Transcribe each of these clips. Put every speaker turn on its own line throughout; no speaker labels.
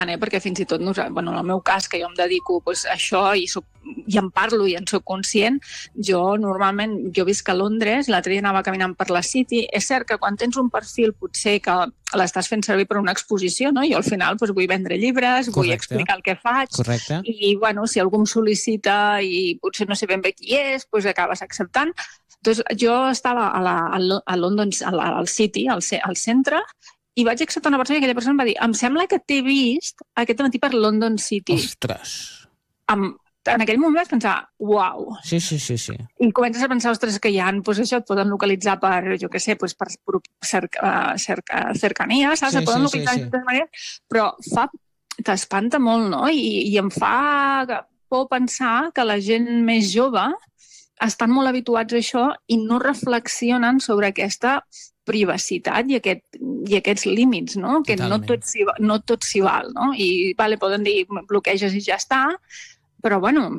perquè fins i tot, en el meu cas, que jo em dedico a això i en parlo i en soc conscient, jo normalment, jo visc a Londres, l'altre dia anava caminant per la City, és cert que quan tens un perfil potser que l'estàs fent servir per una exposició, no? Jo al final vull vendre llibres, vull explicar el que faig, i si algú em sol·licita i potser no sé ben bé qui és, acabes acceptant. Doncs jo estava a London, al City, al centre, i vaig acceptar una persona i aquella persona em va dir em sembla que t'he vist aquest matí per London City.
Ostres!
En aquell moment vaig pensar, uau!
Sí.
I comences a pensar, ostres, que hi ha, això et poden localitzar per, jo què sé, per cercania, saps? Et poden localitzar de totes maneres, però t'espanta molt, no? I em fa por pensar que la gent més jove estan molt habituats a això i no reflexionen sobre aquesta privacitat i aquests límits, no? Que no tot s'hi val, no? I poden dir bloqueges i ja està, però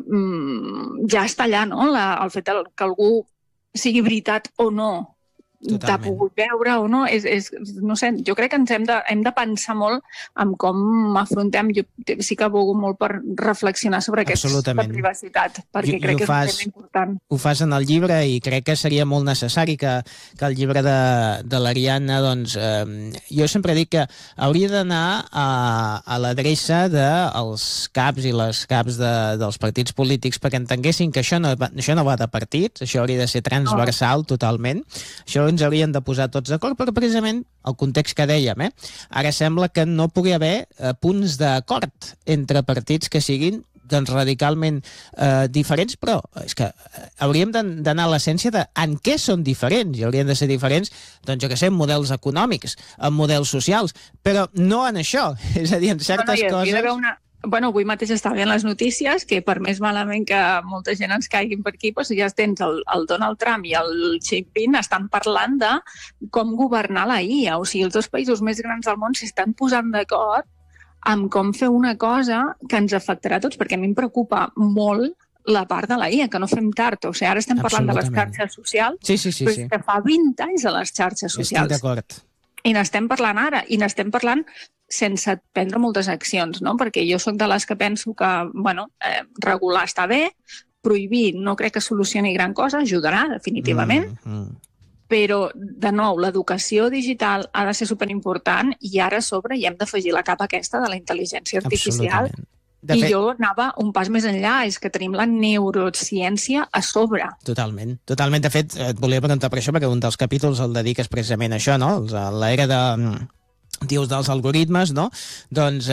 ja està allà, no? El fet que algú sigui veritat o no, t'ha pogut veure o no, no sé, jo crec que ens hem de pensar molt en com afrontem, jo sí que abogo molt per reflexionar sobre aquesta privacitat, perquè crec que és un tema important.
Ho fas en el llibre i crec que seria molt necessari que el llibre de l'Ariadna, doncs, jo sempre dic que hauria d'anar a l'adreça dels caps i les caps dels partits polítics perquè entenguessin que això no va de partits, això hauria de ser transversal totalment, això ens haurien de posar tots d'acord, però precisament el context que dèiem, ara sembla que no pugui haver punts d'acord entre partits que siguin radicalment diferents, però és que hauríem d'anar a l'essència de en què són diferents, i haurien de ser diferents, doncs jo què sé, en models econòmics, en models socials, però no en això, és a dir, en certes coses...
Avui mateix estava veient les notícies que per més malament que molta gent ens caiguin per aquí, ja tens el Donald Trump i el Xi Jinping estan parlant de com governar la IA. O sigui, els dos països més grans del món s'estan posant d'acord amb com fer una cosa que ens afectarà a tots, perquè a mi em preocupa molt la part de la IA, que no fem tard. O sigui, ara estem parlant de les xarxes socials, però és que fa 20 anys de les xarxes socials.
Estic d'acord.
I n'estem parlant ara, i n'estem parlant sense prendre moltes accions, no? Perquè jo sóc de les que penso que, regular està bé, prohibir no crec que solucioni gran cosa, ajudarà definitivament, però, de nou, l'educació digital ha de ser superimportant i ara a sobre hi hem d'afegir la capa aquesta de la intel·ligència artificial. I jo anava un pas més enllà, és que tenim la neurociència a sobre.
Totalment. De fet, et volia preguntar per això, perquè un dels capítols el dediques precisament a això, no? L'era dels algoritmes, no? Doncs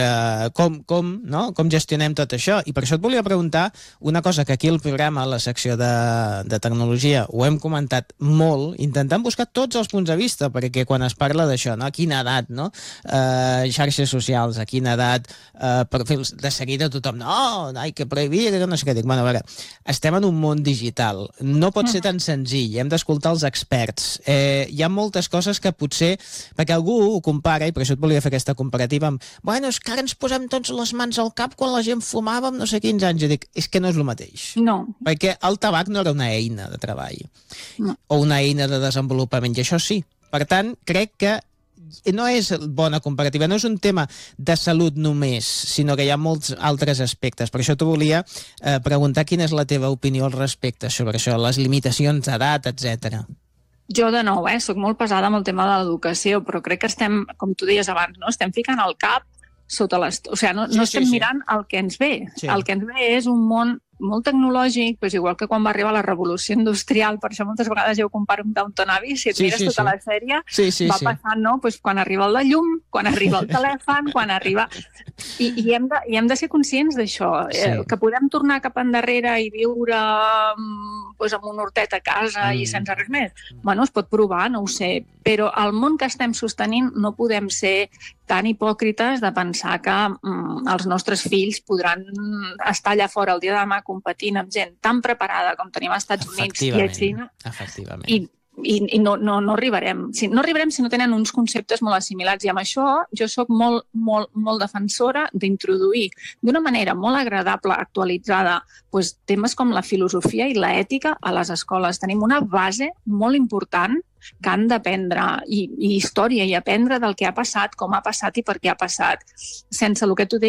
com gestionem tot això? I per això et volia preguntar una cosa que aquí al programa, a la secció de tecnologia, ho hem comentat molt, intentant buscar tots els punts de vista, perquè quan es parla d'això, no? A quina edat, no? Xarxes socials, a quina edat, perfils de seguida tothom, no, hay que prohibir, no sé què dic. Bueno, a veure, estem en un món digital, no pot ser tan senzill, hem d'escoltar els experts. Hi ha moltes coses que potser, perquè algú ho compara, i per això et volia fer aquesta comparativa amb, és que ara ens posem tots les mans al cap quan la gent fumava amb no sé quins anys. Jo dic, és que no és el mateix.
No.
Perquè el tabac no era una eina de treball, o una eina de desenvolupament, i això sí. Per tant, crec que no és bona comparativa, no és un tema de salut només, sinó que hi ha molts altres aspectes. Per això t'ho volia preguntar quina és la teva opinió al respecte sobre això, les limitacions d'edat, etcètera.
Jo, de nou, soc molt pesada amb el tema de l'educació, però crec que estem, com tu deies abans, no? Estem ficant el cap sota les... O sigui, no estem mirant el que ens ve. Sí. El que ens ve és un món molt tecnològic, però és igual que quan va arribar la revolució industrial, per això moltes vegades jo ho comparo amb Downton Abbey, si et mires tota la sèrie, va passant, no? Pues quan arriba el de llum, quan arriba el telèfon, quan arriba... I hem de ser conscients d'això, que podem tornar cap endarrere i viure amb un hortet a casa i sense res més. Es pot provar, no ho sé, però el món que estem sostenint no podem ser tan hipòcrites de pensar que els nostres fills podran estar allà fora el dia de demà competint amb gent tan preparada com tenim als Estats Units i a Xina.
Efectivament.
i no arribarem. No arribarem si no tenen uns conceptes molt assimilats. I amb això jo sóc molt defensora d'introduir d'una manera molt agradable, actualitzada, temes com la filosofia i l'ètica a les escoles. Tenim una base molt important que han d'aprendre i història i aprendre del que ha passat, com ha passat i per què ha passat. Sense el que tu deies,